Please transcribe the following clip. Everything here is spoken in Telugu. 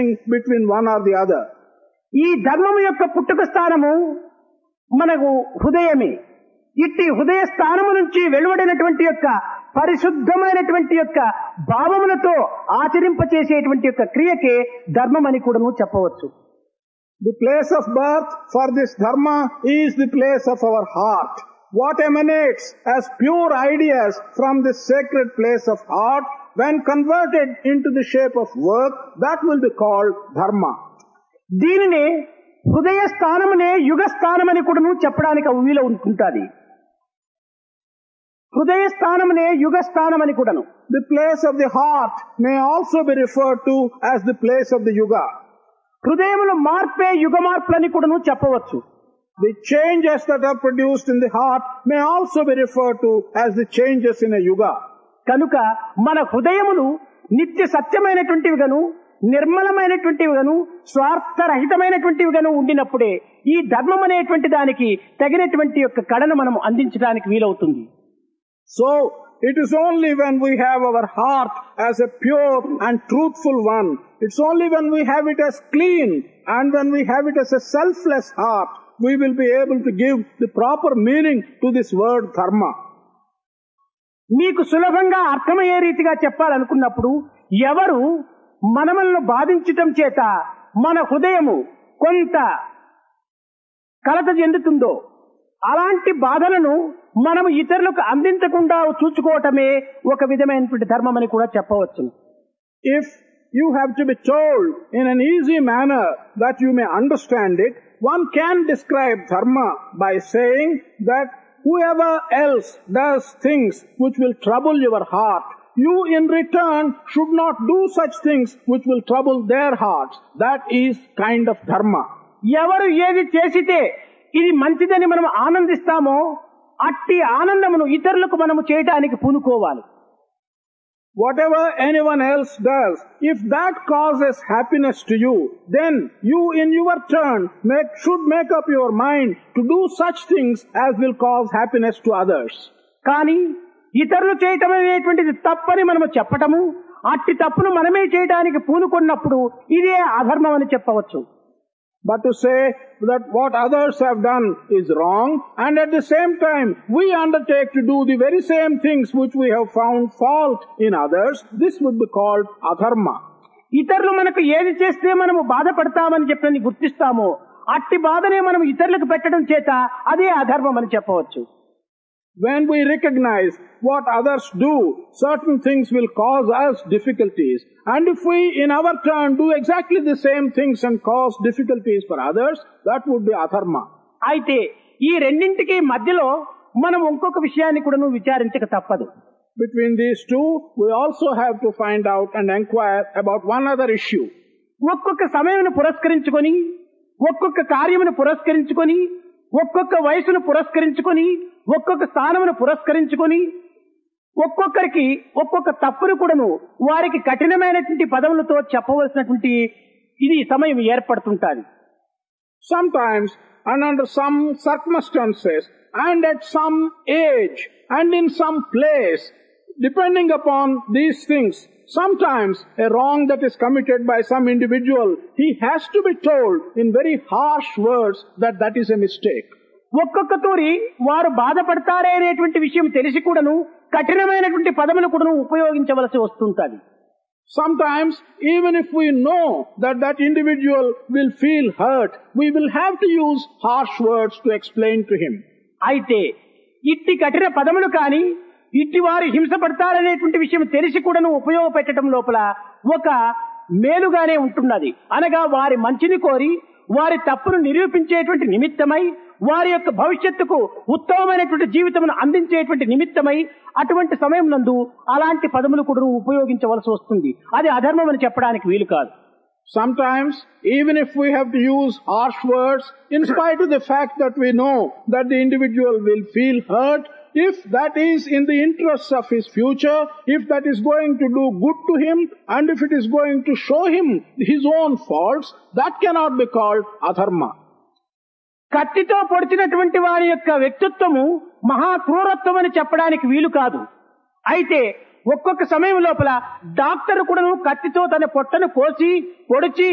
between one or the other. ఈ ధర్మము యొక్క పుట్టుక స్థానము మనకు హృదయమే. ఇట్టి హృదయ స్థానము నుంచి వెలువడినటువంటి యొక్క పరిశుద్ధమైనటువంటి యొక్క భావములతో ఆచరింపచేసేటువంటి యొక్క క్రియకే ధర్మం అని కూడాను చెప్పవచ్చు. The place of birth for this dharma is the place of our heart. What emanates as pure ideas from this sacred place of heart, when converted into the shape of work, that will be called dharma. దీనినే హృదయ స్థానమునే యుగ స్థానమని కూడాను చెప్పడానికి వీలు ఉంటుంది. హృదయ స్థానమునే యుగ స్థానమని కూడాను. The place of the heart may also be referred to as the place of the yuga. హృదయములో మార్పే యుగ మార్పులని కూడాను చెప్పవచ్చు. The changes that are produced in the heart may also be referred to as the changes in a yuga. కనుక మన హృదయములు నిత్య సత్యమైనటువంటివిగాను నిర్మలమైనటువంటివిగాను స్వార్థరహితమైనటువంటివిగాను ఉండినప్పుడే ఈ ధర్మం అనేటువంటి దానికి తగినటువంటి యొక్క కళను మనం అందించడానికి వీలవుతుంది. So, it is only when we have our heart as a pure and truthful one, it's only when we have it as clean and when we have it as a selfless heart, we will be able to give the proper meaning to this word dharma. మీకు సులభంగా అర్థమయ్యే రీతిగా చెప్పాలనుకున్నప్పుడు ఎవరు మనమలను బాధించటం చేత మన హృదయము కొంత కలత చెందుతుందో అలాంటి బాధలను మనము ఇతరులకు అందించకుండా చూసుకోవటమే ఒక విధమైనటువంటి ధర్మం అని కూడా చెప్పవచ్చు. If you have to be told in an easy manner that you may understand it, one can describe dharma by saying that whoever else does things which will trouble your heart, you in return should not do such things which will trouble their hearts. That is kind of dharma. ఎవరు ఏది చేసితే ఇది మంచిదని మనం ఆనందిస్తామో అట్టి ఆనందమును ఇతరులకు మనము చేయడానికి పూనుకోవాలి. Whatever anyone else does, if that causes happiness to you, then you in your turn should make up your mind to do such things as will cause happiness to others. కానీ ఇతరులు చేయటం అనేటువంటిది తప్పని మనము చెప్పటము, అట్టి తప్పును మనమే చేయడానికి పూనుకున్నప్పుడు ఇదే అధర్మం అని చెప్పవచ్చు. But to say that what others have done is wrong, and at the same time we undertake to do the very same things which we have found fault in others, this would be called adharma. ఇతరులు మనకు ఏది చేస్తే మనము బాధపడతామని చెప్పని గుర్తిస్తామో అట్టి బాధనే మనం ఇతరులకు పెట్టడం చేత అదే అధర్మం అని చెప్పవచ్చు. When we recognize what others do, certain things will cause us difficulties. And if we in our turn do exactly the same things and cause difficulties for others, that would be adharma. అయితే ఈ రెండింటికి మధ్యలో మనం ఇంకొక విషయాన్ని కూడా విచారించక తప్పదు. Between these two, we also have to find out and inquire about one other issue. ఒక్కొక్క సమయమును పురస్కరించుకొని, ఒక్కొక్క కార్యమును పురస్కరించుకొని, ఒక్కొక్క వయసును పురస్కరించుకొని, ఒక్కొక్క స్థానమును పురస్కరించుకొని, ఒక్కొక్కరికి ఒక్కొక్క తప్పును కూడాను వారికి కఠినమైనటువంటి పదములతో చెప్పవలసినటువంటి ఇది సమయం ఏర్పడుతుంటాది. Sometimes and under some circumstances and at some age and in some place, depending upon these things, sometimes a wrong that is committed by some individual, he has to be told in very harsh words that that is a mistake. ఒక్కొక్క తూరి వారు బాధపడతారే అనేటువంటి విషయం తెలిసి కూడాను కఠినమైనటువంటి పదములు కూడాను ఉపయోగించవలసి వస్తుంటది. Sometimes even if we know that that individual will feel hurt, we will have to use harsh words to explain to him. అయితే ఇట్టి కఠిన పదములు కానీ ఇట్టి వారు హింసపడతారనేటువంటి విషయం తెలిసి కూడాను ఉపయోగపెట్టడం లోపల ఒక మేలుగానే ఉంటున్నది. అనగా వారి మంచిని కోరి వారి తప్పును నిరూపించేటువంటి నిమిత్తమై వారి యొక్క భవిష్యత్తుకు ఉత్తమమైనటువంటి జీవితమును అందించేటువంటి నిమిత్తమై అటువంటి సమయం నందు అలాంటి పదములు కూడా ఉపయోగించవలసి వస్తుంది. అది అధర్మం అని చెప్పడానికి వీలు కాదు. Sometimes, even if we have to use harsh words, in spite of the fact that we know that the individual will feel hurt, if that is in the interests of his future, if that is going to do good to him, and if it is going to show him his own faults, that cannot be called adharma. కత్తితో పొడిచినటువంటి వారి యొక్క వ్యక్తిత్వము మహా క్రూరత్వం అని చెప్పడానికి వీలు కాదు. అయితే ఒక్కొక్క సమయం లోపల డాక్టర్ కూడా కత్తితో తన పొట్టను కోసి పొడిచి